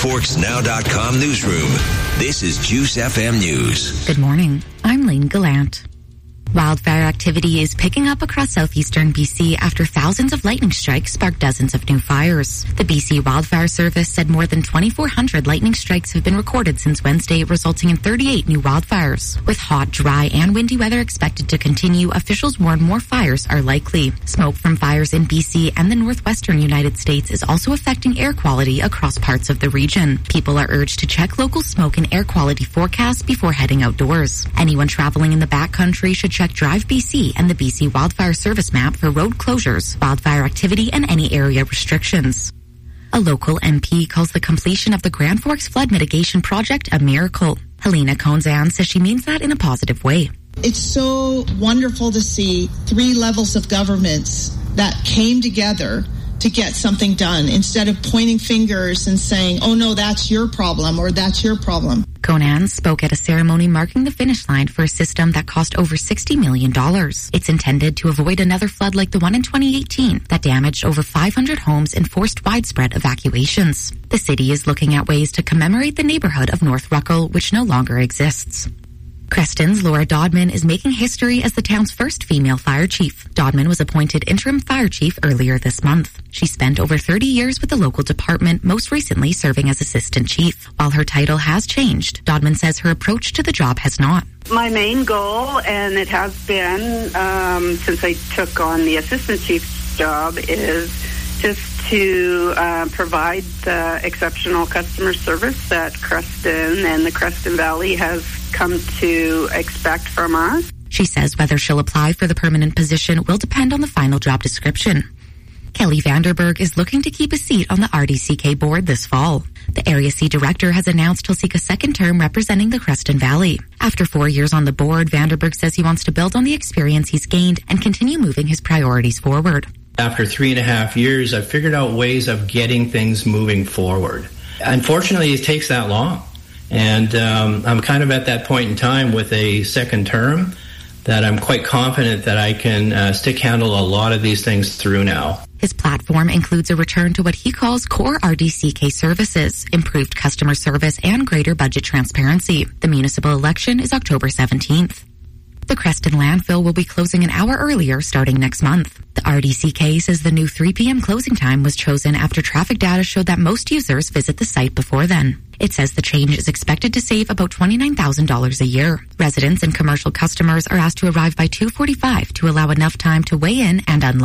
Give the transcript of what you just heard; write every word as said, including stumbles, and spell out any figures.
Forks Now dot com newsroom. This is Juice F M News. Good morning. I'm Lane Gallant. Wildfire activity is picking up across southeastern B C after thousands of lightning strikes sparked dozens of new fires. The B C Wildfire Service said more than twenty-four hundred lightning strikes have been recorded since Wednesday, resulting in thirty-eight new wildfires. With hot, dry, and windy weather expected to continue, officials warn more fires are likely. Smoke from fires in B C and the northwestern United States is also affecting air quality across parts of the region. People are urged to check local smoke and air quality forecasts before heading outdoors. Anyone traveling in the backcountry should check Drive B C and the B C Wildfire Service map for road closures, wildfire activity, and any area restrictions. A local M P calls the completion of the Grand Forks Flood Mitigation Project a miracle. Helena Konzan says she means that in a positive way. It's so wonderful to see three levels of governments that came together to get something done instead of pointing fingers and saying, oh no, that's your problem or that's your problem. Conan spoke at a ceremony marking the finish line for a system that cost over sixty million dollars. It's intended to avoid another flood like the one in twenty eighteen that damaged over five hundred homes and forced widespread evacuations. The city is looking at ways to commemorate the neighborhood of North Ruckle, which no longer exists. Creston's Laura Dodman is making history as the town's first female fire chief. Dodman was appointed interim fire chief earlier this month. She spent over thirty years with the local department, most recently serving as assistant chief. While her title has changed, Dodman says her approach to the job has not. My main goal, and it has been um, since I took on the assistant chief's job, is just to uh, provide the exceptional customer service that Creston and the Creston Valley has come to expect from us. She says whether she'll apply for the permanent position will depend on the final job description. Kelly Vanderberg is looking to keep a seat on the R D C K board this fall. The Area C director has announced he'll seek a second term representing the Creston Valley. After four years on the board, Vanderberg says he wants to build on the experience he's gained and continue moving his priorities forward. After three and a half years, I've figured out ways of getting things moving forward. Unfortunately, it takes that long. And um, I'm kind of at that point in time with a second term that I'm quite confident that I can uh, stick handle a lot of these things through now. His platform includes a return to what he calls core R D C K services, improved customer service, and greater budget transparency. The municipal election is October seventeenth. The Creston landfill will be closing an hour earlier starting next month. The R D C K says the new three p.m. closing time was chosen after traffic data showed that most users visit the site before then. It says the change is expected to save about twenty-nine thousand dollars a year. Residents and commercial customers are asked to arrive by two forty-five to allow enough time to weigh in and unload.